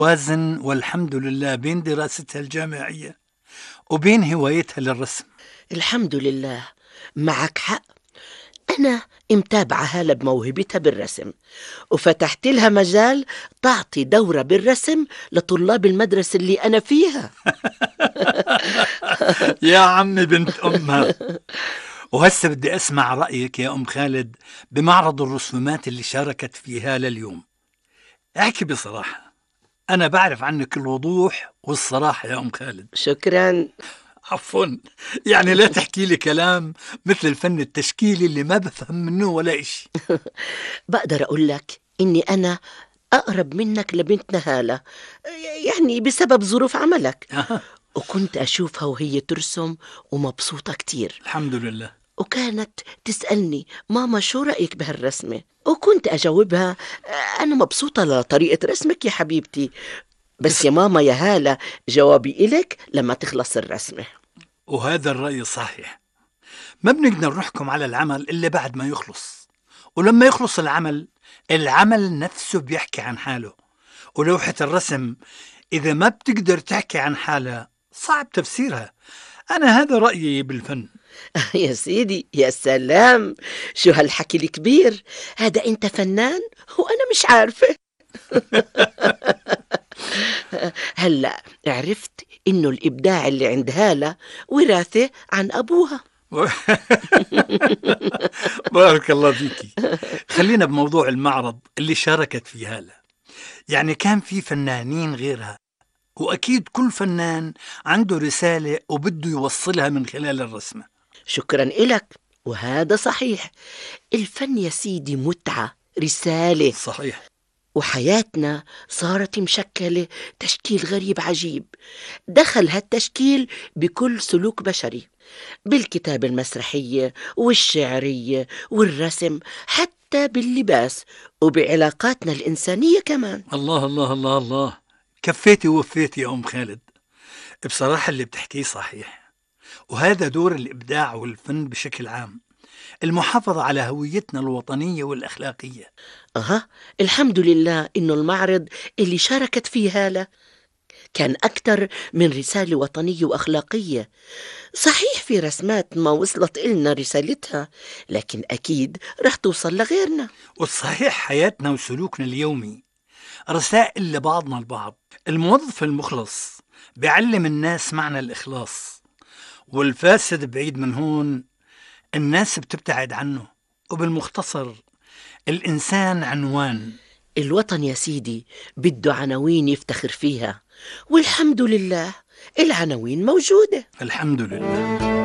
وازن والحمد لله بين دراستها الجامعية وبين هوايتها للرسم. الحمد لله، معك حق. أنا متابعة هالة بموهبتها بالرسم، وفتحت لها مجال تعطي دورة بالرسم لطلاب المدرسة اللي أنا فيها. يا عمي بنت أمها. وهسه بدي أسمع رأيك يا أم خالد بمعرض الرسومات اللي شاركت فيها لليوم. احكي بصراحة، أنا بعرف عنك الوضوح والصراحة يا أم خالد. شكرا. عفوا، يعني لا تحكي لي كلام مثل الفن التشكيلي اللي ما بفهم منه ولا إشي. بقدر أقول لك إني أنا أقرب منك لبنتنا هالة، يعني بسبب ظروف عملك. وكنت أشوفها وهي ترسم ومبسوطة كتير، الحمد لله. وكانت تسألني ماما شو رأيك بهالرسمة، وكنت أجاوبها أنا مبسوطة لطريقة رسمك يا حبيبتي، بس يا ماما يا هالة جوابي إلك لما تخلص الرسمة. وهذا الرأي صحيح. ما بنقدر نحكم على العمل إلا بعد ما يخلص، ولما يخلص العمل نفسه بيحكي عن حاله. ولوحة الرسم إذا ما بتقدر تحكي عن حالها صعب تفسيرها. أنا هذا رأيي بالفن. يا سيدي يا سلام، شو هالحكي الكبير هذا، أنت فنان وأنا مش عارفة. هلأ عرفت إنه الإبداع اللي عند هالة وراثة عن أبوها. بارك الله فيكي. خلينا بموضوع المعرض اللي شاركت فيه هالة. يعني كان في فنانين غيرها، وأكيد كل فنان عنده رسالة وبده يوصلها من خلال الرسمة. شكرا إلك، وهذا صحيح. الفن يا سيدي متعة، رسالة. صحيح. وحياتنا صارت مشكلة تشكيل غريب عجيب، دخل هالتشكيل بكل سلوك بشري، بالكتابة المسرحية والشعرية والرسم، حتى باللباس وبعلاقاتنا الإنسانية كمان. الله الله الله الله، كفيتي ووفيتي يا أم خالد. بصراحة اللي بتحكيه صحيح، وهذا دور الإبداع والفن بشكل عام، المحافظة على هويتنا الوطنية والأخلاقية. الحمد لله إنه المعرض اللي شاركت فيه هالة كان أكتر من رسالة وطنية وأخلاقية. صحيح في رسمات ما وصلت إلنا رسالتها، لكن أكيد رح توصل لغيرنا. والصحيح حياتنا وسلوكنا اليومي رسائل لبعضنا البعض. الموظف المخلص بيعلم الناس معنى الإخلاص، والفاسد بعيد من هون الناس بتبتعد عنه. وبالمختصر الإنسان عنوان. الوطن يا سيدي بده عناوين يفتخر فيها، والحمد لله العناوين موجودة. الحمد لله.